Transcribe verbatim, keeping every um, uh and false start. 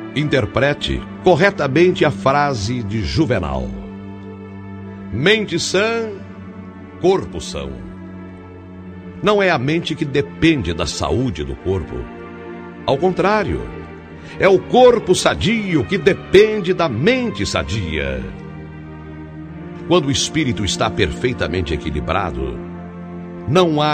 Interprete corretamente a frase de Juvenal: mente sã, corpo são. Não é a mente que depende da saúde do corpo. Ao contrário, é o corpo sadio que depende da mente sadia. Quando o espírito está perfeitamente equilibrado, não há